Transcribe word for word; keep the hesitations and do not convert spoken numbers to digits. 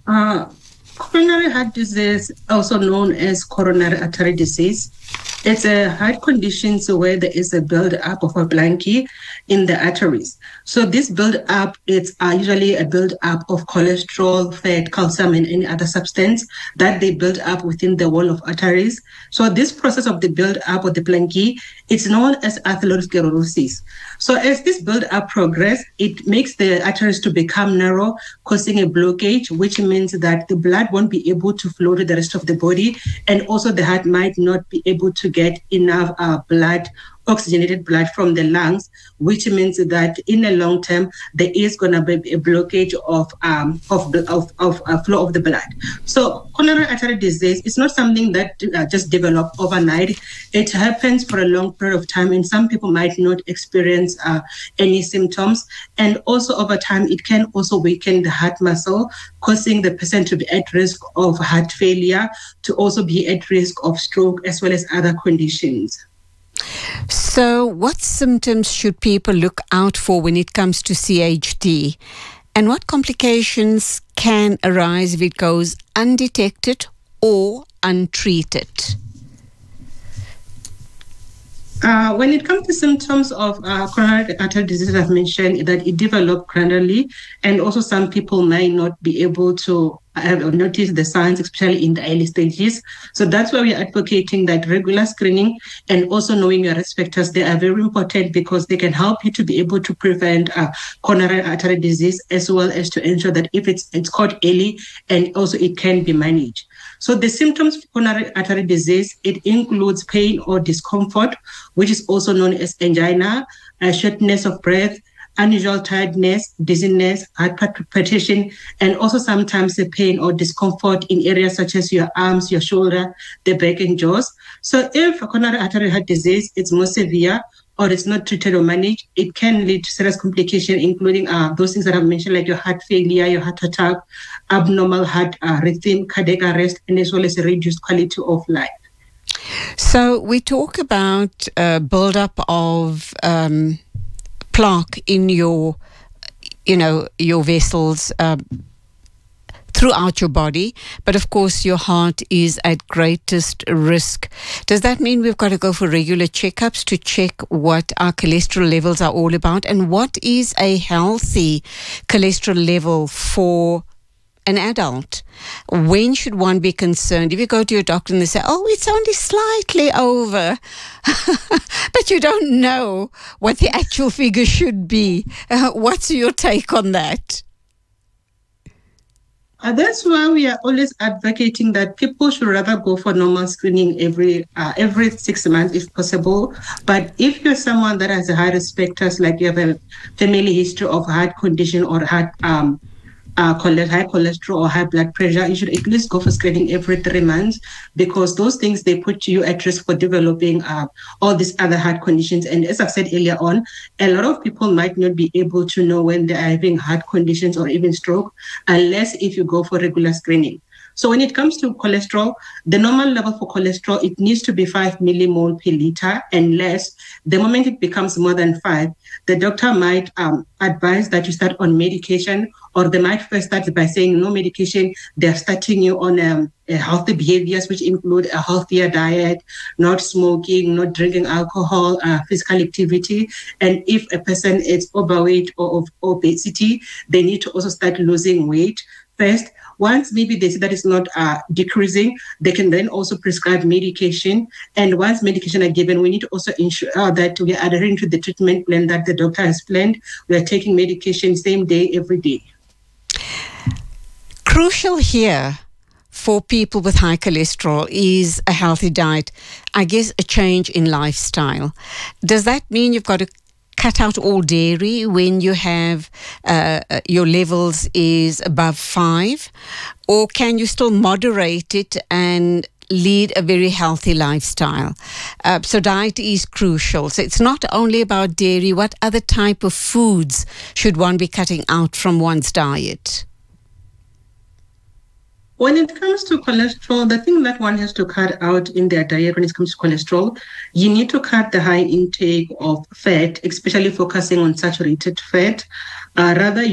Uh, Coronary heart disease, also known as coronary artery disease, it's a heart condition so where there is a build-up of a blankie in the arteries. So this build-up, it's uh, usually a build-up of cholesterol, fat, calcium, and any other substance that they build up within the wall of arteries. So this process of the build-up of the blankie, it's known as atherosclerosis. So as this build-up progress, it makes the arteries to become narrow, causing a blockage, which means that the blood won't be able to flow to the rest of the body, and also the heart might not be able to get enough uh, blood, oxygenated blood from the lungs, which means that in a long term there is going to be a blockage of um of the of, of uh, flow of the blood. So coronary artery disease is not something that uh, just develop overnight. It happens for a long period of time, and some people might not experience uh, any symptoms. And also over time, it can also weaken the heart muscle, causing the person to be at risk of heart failure, to also be at risk of stroke, as well as other conditions. So what symptoms should people look out for when it comes to C H D? And what complications can arise if it goes undetected or untreated? Uh, when it comes to symptoms of uh, coronary artery disease, I've mentioned that it develops gradually, and also some people may not be able to have noticed the signs, especially in the early stages. So that's why we're advocating that regular screening and also knowing your risk factors, they are very important because they can help you to be able to prevent uh, coronary artery disease, as well as to ensure that if it's, it's caught early, and also it can be managed. So the symptoms of coronary artery disease, it includes pain or discomfort, which is also known as angina, uh, shortness of breath, unusual tiredness, dizziness, heart palpitation, and also sometimes a pain or discomfort in areas such as your arms, your shoulder, the back and jaws. So if coronary artery heart disease is more severe or it's not treated or managed, it can lead to serious complications, including uh, those things that I've mentioned, like your heart failure, your heart attack, abnormal heart uh, rhythm, cardiac arrest, and as well as a reduced quality of life. So we talk about uh, build-up of um, plaque in your, you know, your vessels uh, throughout your body, but of course your heart is at greatest risk. Does that mean we've got to go for regular checkups to check what our cholesterol levels are all about? And what is a healthy cholesterol level for an adult? When should one be concerned? If you go to your doctor and they say, oh, it's only slightly over, but you don't know what the actual figure should be. Uh, what's your take on that? Uh, that's why we are always advocating that people should rather go for normal screening every uh, every six months if possible. But if you're someone that has a high risk factors, like you have a family history of heart condition or heart um, uh, high cholesterol or high blood pressure, you should at least go for screening every three months because those things, they put you at risk for developing uh, all these other heart conditions. And as I've said earlier on, a lot of people might not be able to know when they're having heart conditions or even stroke unless if you go for regular screening. So when it comes to cholesterol, the normal level for cholesterol, it needs to be five millimole per liter and less. The moment it becomes more than five, the doctor might um, advise that you start on medication, or they might first start by saying no medication. They're starting you on um, healthy behaviors, which include a healthier diet, not smoking, not drinking alcohol, uh, physical activity. And if a person is overweight or of obesity, they need to also start losing weight first. Once maybe they see that it's not uh, decreasing, they can then also prescribe medication. And once medication are given, we need to also ensure uh, that we are adhering to the treatment plan that the doctor has planned. We are taking medication same day, every day. Crucial here for people with high cholesterol is a healthy diet. I guess a change in lifestyle. Does that mean you've got to cut out all dairy when you have uh, your levels is above five, or can you still moderate it and lead a very healthy lifestyle? Uh, so diet is crucial. So it's not only about dairy. What other type of foods should one be cutting out from one's diet? When it comes to cholesterol, the thing that one has to cut out in their diet when it comes to cholesterol, you need to cut the high intake of fat, especially focusing on saturated fat. Uh, rather,